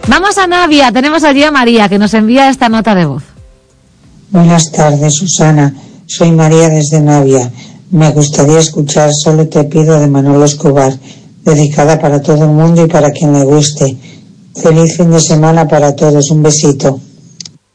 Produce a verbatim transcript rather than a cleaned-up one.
Vamos a Navia, tenemos allí a María que nos envía esta nota de voz. Buenas tardes, Susana. Soy María desde Navia. Me gustaría escuchar Solo te pido de Manolo Escobar, dedicada para todo el mundo y para quien le guste. Feliz fin de semana para todos. Un besito.